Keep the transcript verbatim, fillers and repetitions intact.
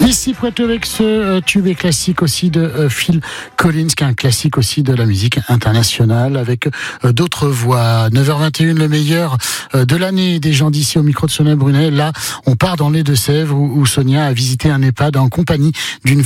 Ici Poitou avec ce euh, tube et classique aussi de euh, Phil Collins, qui est un classique aussi de la musique internationale, avec euh, d'autres voix. neuf heures vingt et une, le meilleur euh, de l'année des gens d'ici au micro de Sonia Brunet. Là, on part dans les Deux-Sèvres où, où Sonia a visité un EHPAD en compagnie d'une